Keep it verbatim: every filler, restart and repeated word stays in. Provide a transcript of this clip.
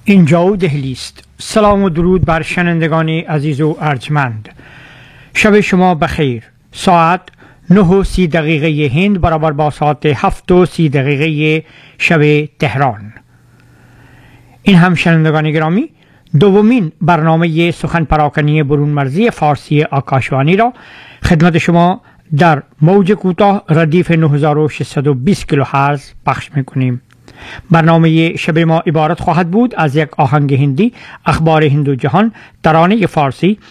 اینجا دهلی است. سلام و درود بر شنوندگان عزیز و ارجمند. شب شما بخیر. ساعت نه و سی دقیقه هند برابر با ساعت هفت و سی دقیقه شب تهران. این هم شنوندگان گرامی دومین برنامه سخن پراکنی برون مرزی فارسی آکاشوانی را خدمت شما در موج کوتاه ردیف نه هزار و ششصد و بیست کیلوهرتز پخش میکنیم. برنامه شب ما عبارت خواهد بود از یک آهنگ هندی، اخبار هند و جهان، ترانه فارسی